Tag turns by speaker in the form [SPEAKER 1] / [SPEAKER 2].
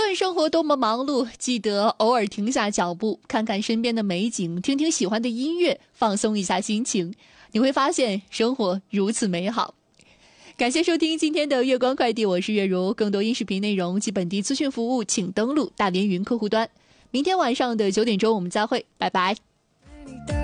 [SPEAKER 1] 论生活多么忙碌，记得偶尔停下脚步，看看身边的美景，听听喜欢的音乐，放松一下心情，你会发现生活如此美好。感谢收听今天的月光快递，我是月如。更多音视频内容及本地资讯服务，请登录大连云客户端。明天晚上的9点钟我们再会，拜拜。